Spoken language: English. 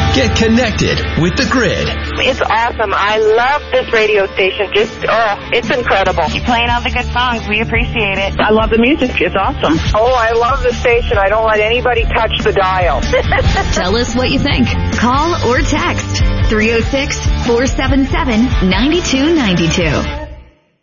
Get connected with the Grid. It's awesome. I love this radio station. It's incredible. You're playing all the good songs. We appreciate it. I love the music. It's awesome. Oh, I love the station. I don't let anybody touch the dial. Tell us what you think. Call or text 306-477-9292.